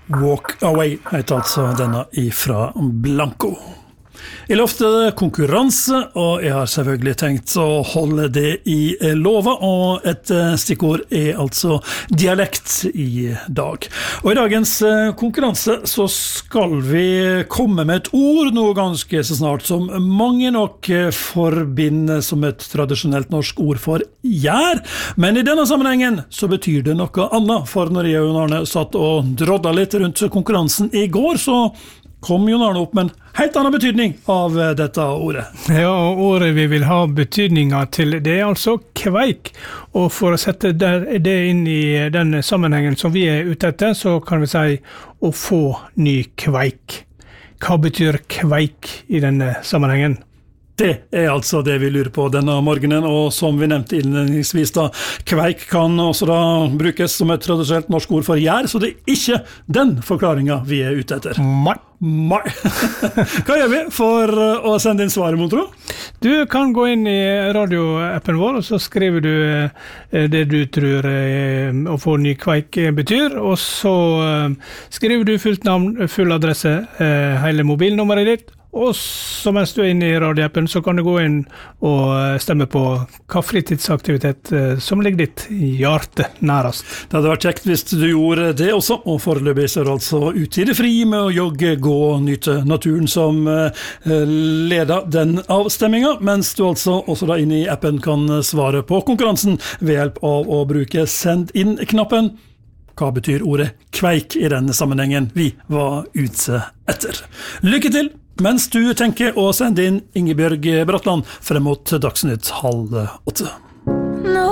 Walk Away heter altså denne ifra Blanco. Jeg lovte konkurranse, og jeg har selvfølgelig tenkt å holde det i lova, og et stikkord altså dialekt i dag. Og i dagens konkurranse så skal vi komme med et ord nå ganske så snart som mange nok forbinder som et tradisjonelt norsk ord for gjær, men i denne sammenhengen så betyr det noe annet, for når jeg og Jon Arne satt og drodda litt rundt konkurransen i går, så kom Jon Arne opp med en helt annen betydning av dette ordet. Ja, og ordet vi vil ha betydninger til, det altså kveik. Og for å sette det inn i den sammenhengen som vi ute etter, så kan vi si å få ny kveik. Hva betyr kveik i denne sammenhengen? Det altså det vi lurer på denne morgenen, og som vi nevnte innledningsvis da, kveik kan også da brukes som et tradisjonelt norsk ord for gjær, så det ikke den forklaringen vi ute etter. Mai. Hva gjør vi for å sende inn svaret, mon tro? Du kan gå inn i radioappen vår, og så skriver du det du tror å få ny kveik betyr, og så skriver du fullt navn, full adresse, hele mobilnummeret ditt, og så mens du inne i radioappen så kan du gå inn og stemme på hva fritidsaktivitet som ligger ditt hjerte nærest. Det hadde vært kjekt hvis du gjorde det også, og foreløpig så altså ute i det fri med å jogge, gå og nyte naturen som leder den avstemmingen, mens du altså også da inne i appen kan svare på konkurransen ved hjelp av å bruke send inn-knappen. Hva betyr ordet kveik i denne sammenhengen vi var ute etter? Lykke til! Mens du tenker å sende inn Ingebjørg Bratland frem mot Dagsnytt 7:30.